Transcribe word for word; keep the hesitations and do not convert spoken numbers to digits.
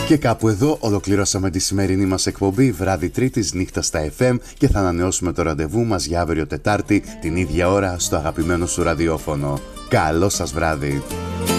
Και κάπου εδώ ολοκληρώσαμε τη σημερινή μας εκπομπή βράδυ Τρίτης νύχτα στα εφ εμ και θα ανανεώσουμε το ραντεβού μας για αύριο Τετάρτη την ίδια ώρα στο αγαπημένο σου ραδιόφωνο. Καλό σας βράδυ!